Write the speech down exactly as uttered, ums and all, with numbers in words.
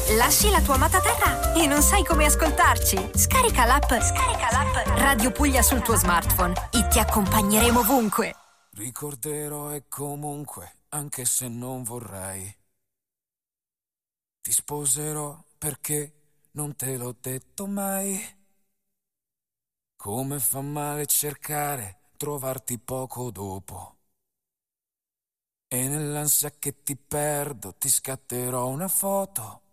Lasci la tua amata terra e non sai come ascoltarci? Scarica l'app. Scarica l'app Radio Puglia sul tuo smartphone e ti accompagneremo ovunque. Ricorderò e comunque, anche se non vorrei, ti sposerò perché non te l'ho detto mai. Come fa male cercare, trovarti poco dopo. E nell'ansia che ti perdo ti scatterò una foto